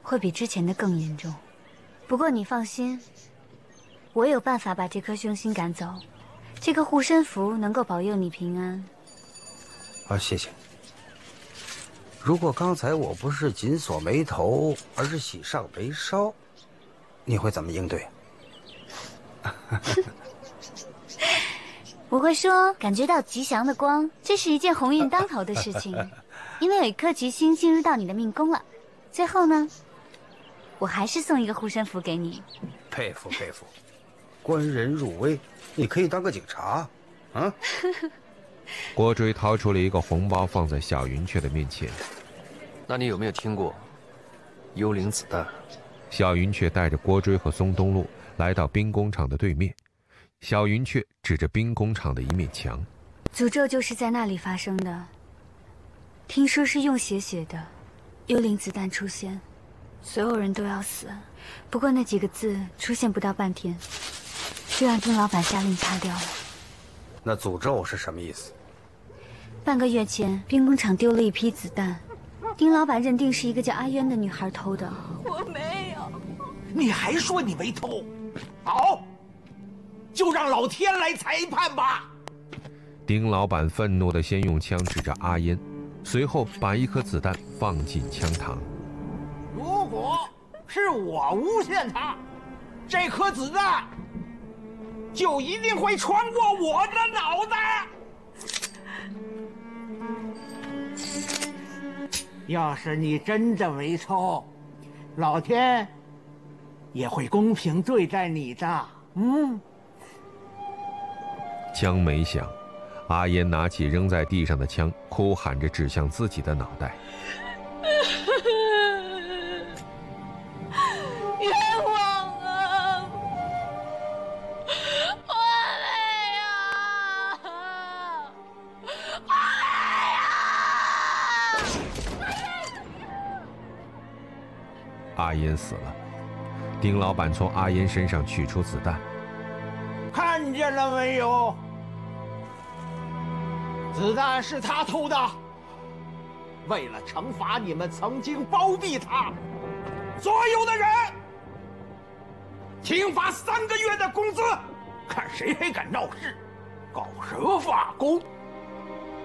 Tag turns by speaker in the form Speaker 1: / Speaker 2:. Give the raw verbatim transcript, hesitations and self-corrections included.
Speaker 1: 会比之前的更严重。不过你放心，我有办法把这颗凶星赶走。这个护身符能够保佑你平安。
Speaker 2: 啊，谢谢。如果刚才我不是紧锁眉头，而是喜上眉梢，你会怎么应对？
Speaker 1: 我会说感觉到吉祥的光，这是一件鸿运当头的事情，因为有一颗吉星进入到你的命宫了。最后呢，我还是送一个护身符给你。
Speaker 2: 佩服佩服，观人入微，你可以当个警察，啊？
Speaker 3: 郭追掏出了一个红包放在小云雀的面前。
Speaker 4: 那你有没有听过幽灵子弹？
Speaker 3: 小云雀带着郭追和松东路来到兵工厂的对面。小云雀指着兵工厂的一面墙，
Speaker 1: 诅咒就是在那里发生的。听说是用血写的，幽灵子弹出现，所有人都要死。不过那几个字出现不到半天，就让丁老板下令擦掉了。
Speaker 2: 那诅咒是什么意思？
Speaker 1: 半个月前，兵工厂丢了一批子弹，丁老板认定是一个叫阿渊的女孩偷的。
Speaker 5: 我没有。
Speaker 6: 你还说你没偷？好，就让老天来裁判吧。
Speaker 3: 丁老板愤怒地先用枪指着阿烟，随后把一颗子弹放进枪膛。
Speaker 6: 如果是我诬陷他，这颗子弹就一定会穿过我的脑袋。要是你真的没偷，老天也会公平对待你的。嗯。
Speaker 3: 枪没响，阿烟拿起扔在地上的枪，哭喊着指向自己的脑袋。
Speaker 5: 冤枉啊！我没有，我没有。
Speaker 3: 阿烟死了，丁老板从阿烟身上取出子弹。
Speaker 6: 看见了没有？子弹是他偷的。为了惩罚你们曾经包庇他，所有的人，请罚三个月的工资。看谁还敢闹事，搞什么法工？